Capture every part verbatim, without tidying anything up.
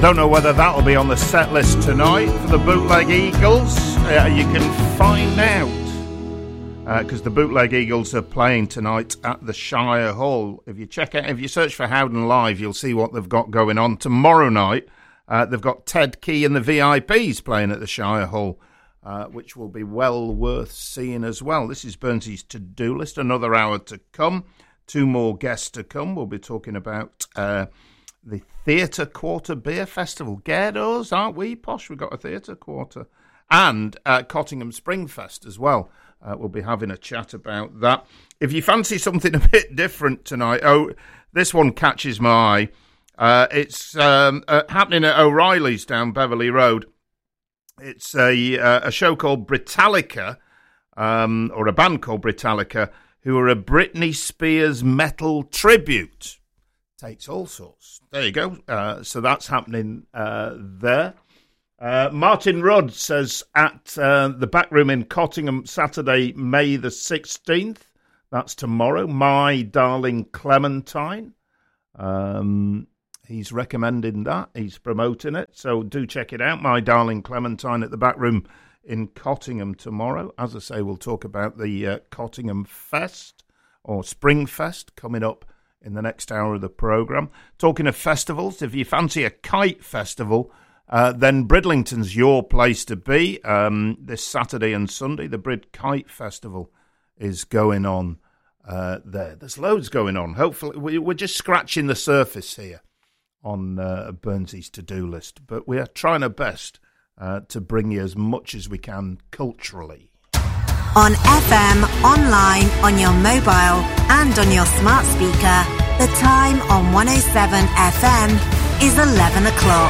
don't know whether that'll be on the set list tonight for the Bootleg Eagles. Uh, you can find out because uh, the Bootleg Eagles are playing tonight at the Shire Hall. If you check out, if you search for Howden Live, you'll see what they've got going on tomorrow night. Uh, they've got Ted Key and the V I Ps playing at the Shire Hall, uh, which will be well worth seeing as well. This is Burnsy's to-do list. Another hour to come. Two more guests to come. We'll be talking about uh, the Theatre Quarter Beer Festival. Gerdos, aren't we, Posh? We've got a Theatre Quarter. And uh, Cottingham Spring Fest as well. Uh, we'll be having a chat about that. If you fancy something a bit different tonight, oh, this one catches my eye. Uh, it's um, uh, happening at O'Reilly's down Beverley Road. It's a, uh, a show called Britannica, um, or a band called Britannica, who are a Britney Spears metal tribute. Takes all sorts. There you go. Uh, so that's happening uh, there. Uh, Martin Rudd says at uh, the Back Room in Cottingham, Saturday, May the sixteenth. That's tomorrow. My Darling Clementine. Um, he's recommending that. He's promoting it. So do check it out. My Darling Clementine at the Back Room in Cottingham tomorrow. As I say, we'll talk about the uh, Cottingham Fest or Spring Fest coming up in the next hour of the programme. Talking of festivals, if you fancy a kite festival, uh, then Bridlington's your place to be. Um, this Saturday and Sunday, the Brid Kite Festival is going on uh, there. There's loads going on. Hopefully, we, we're just scratching the surface here on uh, Burnsy's to-do list, but we are trying our best uh, to bring you as much as we can culturally. On F M, online, on your mobile and on your smart speaker, the time on one oh seven F M is eleven o'clock.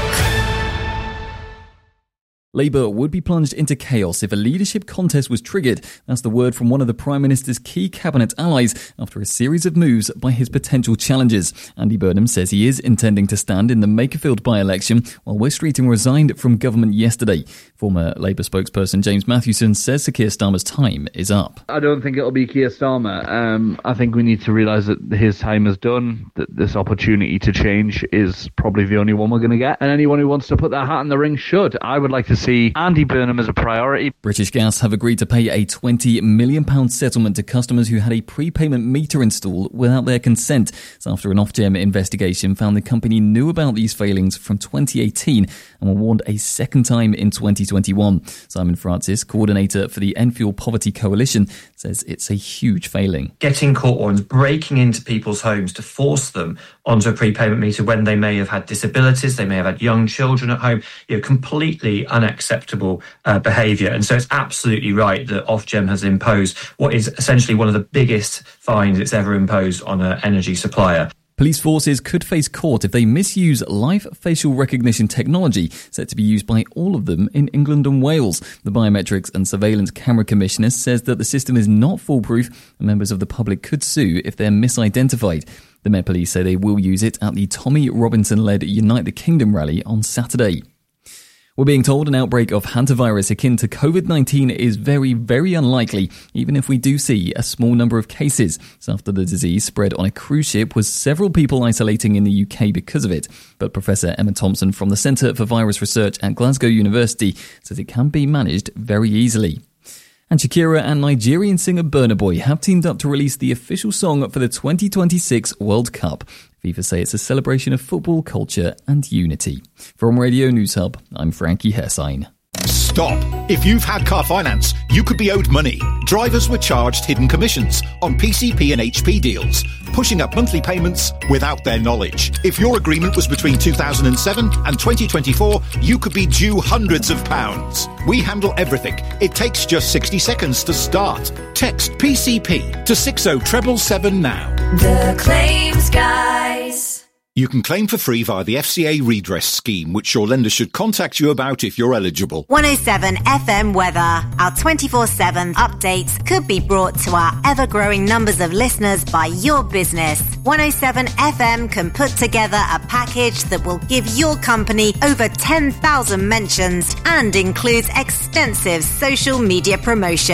Labour would be plunged into chaos if a leadership contest was triggered. That's the word from one of the Prime Minister's key cabinet allies after a series of moves by his potential challengers. Andy Burnham says he is intending to stand in the Makerfield by-election, while Wes Streeting resigned from government yesterday. Former Labour spokesperson James Mathewson says Sir Keir Starmer's time is up. I don't think it'll be Keir Starmer. Um, I think we need to realise that his time is done, that this opportunity to change is probably the only one we're going to get. And anyone who wants to put their hat in the ring should. I would like to see Andy Burnham as a priority. British Gas have agreed to pay a twenty million pounds settlement to customers who had a prepayment meter installed without their consent. It's after an Ofgem investigation found the company knew about these failings from twenty eighteen and were warned a second time in twenty twenty-one. Simon Francis, coordinator for the End Fuel Poverty Coalition, says it's a huge failing. Getting court warrants, breaking into people's homes to force them onto a prepayment meter when they may have had disabilities, they may have had young children at home, you know, completely unacceptable uh, behaviour. And so it's absolutely right that Ofgem has imposed what is essentially one of the biggest fines it's ever imposed on an energy supplier. Police forces could face court if they misuse live facial recognition technology set to be used by all of them in England and Wales. The Biometrics and Surveillance Camera Commissioner says that the system is not foolproof and members of the public could sue if they're misidentified. The Met Police say they will use it at the Tommy Robinson-led Unite the Kingdom rally on Saturday. We're being told an outbreak of hantavirus akin to covid nineteen is very, very unlikely, even if we do see a small number of cases. It's after the disease spread on a cruise ship with several people isolating in the U K because of it. But Professor Emma Thompson from the Centre for Virus Research at Glasgow University says it can be managed very easily. And Shakira and Nigerian singer Burna Boy have teamed up to release the official song for the twenty twenty-six World Cup. FIFA say it's a celebration of football, culture and unity. From Radio News Hub, I'm Frankie Hessine. Stop. If you've had car finance, you could be owed money. Drivers were charged hidden commissions on P C P and H P deals, pushing up monthly payments without their knowledge. If your agreement was between two thousand seven and twenty twenty-four, you could be due hundreds of pounds. We handle everything. It takes just sixty seconds to start. Text P C P to six oh seven seven now. The Claims Guys. You can claim for free via the F C A redress scheme, which your lender should contact you about if you're eligible. one oh seven F M weather. Our twenty-four seven updates could be brought to our ever-growing numbers of listeners by your business. one oh seven F M can put together a package that will give your company over ten thousand mentions and includes extensive social media promotion.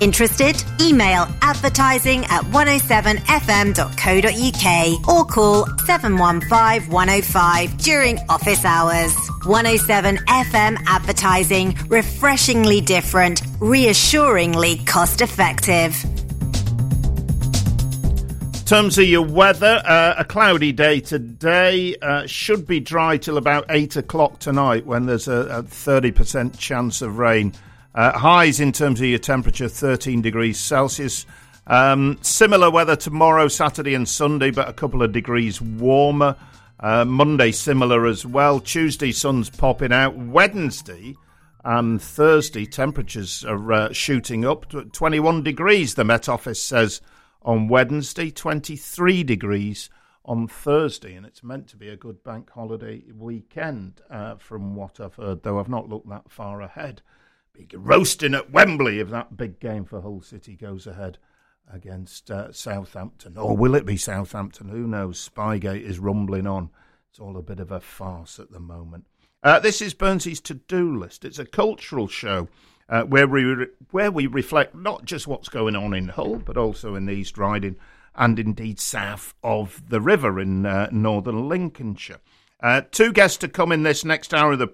Interested? Email advertising at one oh seven f m dot co dot u k or call seven one five, one oh five during office hours. one oh seven F M Advertising. Refreshingly different, reassuringly cost-effective. In terms of your weather, uh, a cloudy day today. Uh, should be dry till about eight o'clock tonight when there's a, a thirty percent chance of rain. Uh, highs in terms of your temperature, thirteen degrees Celsius. Um, similar weather tomorrow, Saturday and Sunday, but a couple of degrees warmer. Uh, Monday, similar as well. Tuesday, sun's popping out. Wednesday and Thursday, temperatures are uh, shooting up. twenty-one degrees, the Met Office says, on Wednesday, twenty-three degrees on Thursday, and it's meant to be a good bank holiday weekend, uh, from what I've heard, though I've not looked that far ahead. Big roasting at Wembley if that big game for Hull City goes ahead against uh, Southampton. Or will it be Southampton? Who knows? Spygate is rumbling on. It's all a bit of a farce at the moment. Uh, this is Burnsy's To-Do List. It's a cultural show uh, where we re- where we reflect not just what's going on in Hull, but also in the East Riding and indeed south of the river in uh, northern Lincolnshire. Uh, two guests to come in this next hour of the